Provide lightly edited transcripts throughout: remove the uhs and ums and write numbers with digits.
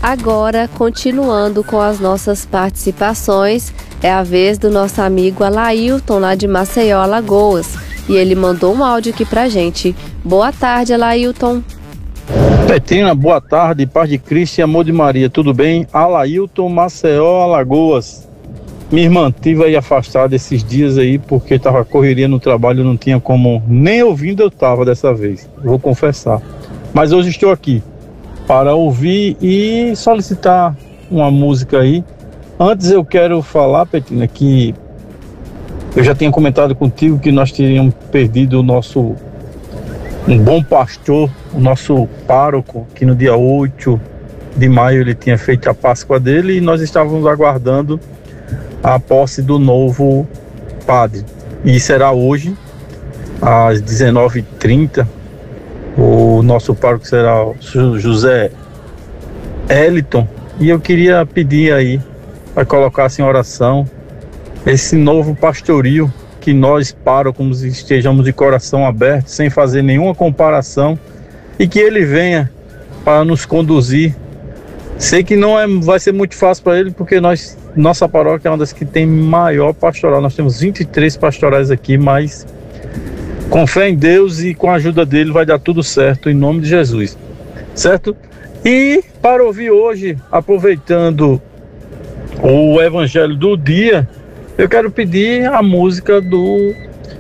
Agora, continuando com as nossas participações, é a vez do nosso amigo Alailton, lá de Maceió, Alagoas. E ele mandou um áudio aqui pra gente. Boa tarde, Alailton. Petina, boa tarde, paz de Cristo e amor de Maria, tudo bem? Alailton, Maceió, Alagoas. Me mantive aí afastado esses dias aí, porque tava correria no trabalho, não tinha como, nem ouvindo eu tava dessa vez, vou confessar. Mas hoje estou aqui para ouvir e solicitar uma música aí. Antes eu quero falar, Petina, que eu já tinha comentado contigo que nós teríamos perdido um bom pastor, o nosso pároco, que no dia 8 de maio ele tinha feito a Páscoa dele e nós estávamos aguardando a posse do novo padre. E será hoje, às 19h30, o nosso pároco será o José Eliton. E eu queria pedir aí, para colocar em oração, esse novo pastorio, que nós párocos estejamos de coração aberto, sem fazer nenhuma comparação, e que ele venha para nos conduzir. Sei que não vai ser muito fácil para ele, porque nossa paróquia é uma das que tem maior pastoral. Nós temos 23 pastorais aqui, mas com fé em Deus e com a ajuda dele vai dar tudo certo, em nome de Jesus, certo? E para ouvir hoje, aproveitando o evangelho do dia, eu quero pedir a música do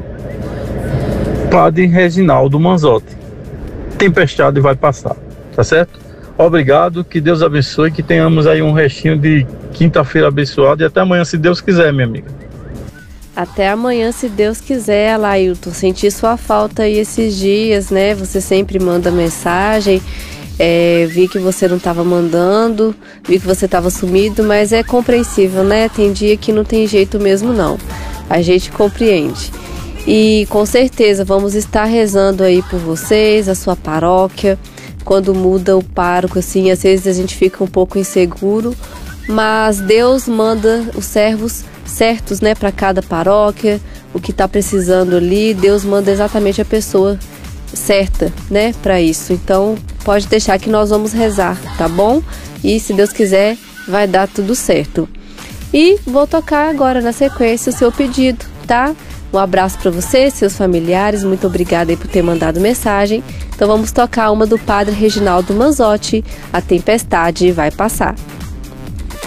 Padre Reginaldo Manzotti, Tempestade Vai Passar, tá certo? Obrigado, que Deus abençoe, que tenhamos aí um restinho de quinta-feira abençoado e até amanhã, se Deus quiser, minha amiga. Até amanhã, se Deus quiser, Alailton. Senti sua falta aí esses dias, né? Você sempre manda mensagem. Vi que você não estava mandando, vi que você estava sumido, mas é compreensível, né? Tem dia que não tem jeito mesmo, não. A gente compreende. E com certeza vamos estar rezando aí por vocês, a sua paróquia. Quando muda o pároco, assim, às vezes a gente fica um pouco inseguro, mas Deus manda os servos certos, né, para cada paróquia, o que está precisando ali, Deus manda exatamente a pessoa certa, né, para isso. Então, pode deixar que nós vamos rezar, tá bom? E se Deus quiser, vai dar tudo certo. E vou tocar agora na sequência o seu pedido, tá? Um abraço para você, seus familiares, muito obrigada aí por ter mandado mensagem. Então vamos tocar uma do Padre Reginaldo Manzotti, A Tempestade Vai Passar.